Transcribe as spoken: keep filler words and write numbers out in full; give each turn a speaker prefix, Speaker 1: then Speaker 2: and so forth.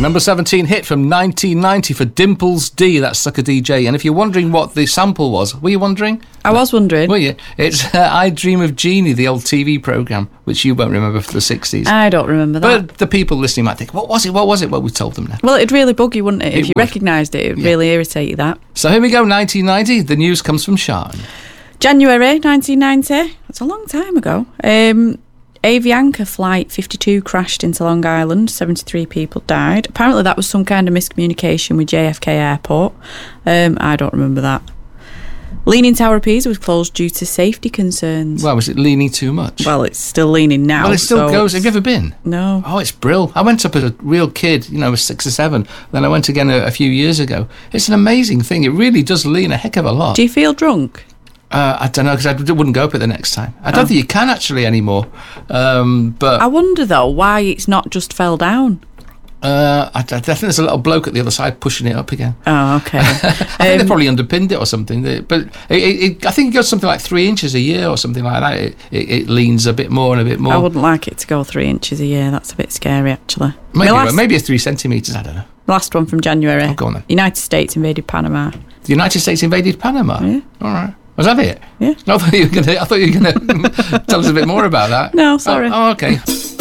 Speaker 1: number seventeen hit from nineteen ninety for Dimples D, that's Sucker D J. And if you're wondering what the sample was, were you wondering?
Speaker 2: I was wondering.
Speaker 1: Were you? It's uh, I Dream of Jeannie, the old T V programme, which you won't remember for the sixties.
Speaker 2: I don't remember that.
Speaker 1: But the people listening might think, what was it, what was it? Well, we told them now.
Speaker 2: Well, it'd really bug you, wouldn't it?
Speaker 1: It
Speaker 2: If you
Speaker 1: would.
Speaker 2: recognised it, it'd
Speaker 1: Yeah.
Speaker 2: really irritate you, that.
Speaker 1: So here we go, nineteen ninety. The news comes from Sean.
Speaker 2: January nineteen ninety. That's a long time ago. Um, Avianca Flight fifty-two crashed into Long Island. seventy-three people died. Apparently that was some kind of miscommunication with J F K Airport. Um, I don't remember that. Leaning Tower of Pisa was closed due to safety concerns.
Speaker 1: Well, was it leaning too much?
Speaker 2: Well, it's still leaning now.
Speaker 1: Well, it still
Speaker 2: so
Speaker 1: goes.
Speaker 2: it's-
Speaker 1: Have you ever been?
Speaker 2: No.
Speaker 1: Oh, it's brill. I went up as a real kid, you know, I was six or seven. Then I went again a, a few years ago. It's an amazing thing. It really does lean a heck of a lot.
Speaker 2: Do you feel drunk?
Speaker 1: Uh, I don't know, because I d- wouldn't go up it the next time. I don't
Speaker 2: Oh.
Speaker 1: think you can actually anymore. Um, but
Speaker 2: I wonder, though, why it's not just fell down.
Speaker 1: uh, I, I think there's a little bloke at the other side pushing it up again.
Speaker 2: Oh, okay.
Speaker 1: I think they
Speaker 2: Um,
Speaker 1: probably underpinned it or something. They- But it, it, it, I think it goes something like three inches a year or something like that. It, it, it leans a bit more and a bit more.
Speaker 2: I wouldn't like it to go three inches a year. That's a bit scary, actually.
Speaker 1: maybe,
Speaker 2: My last,
Speaker 1: maybe it's three centimetres, I don't know.
Speaker 2: last one from January.
Speaker 1: Oh, go on then.
Speaker 2: United States invaded Panama.
Speaker 1: The United States invaded Panama?
Speaker 2: Yeah.
Speaker 1: All right. Was that it?
Speaker 2: Yeah.
Speaker 1: No, I thought you were going to. I thought you were going to tell us a bit more about that.
Speaker 2: No, sorry.
Speaker 1: Oh, oh okay.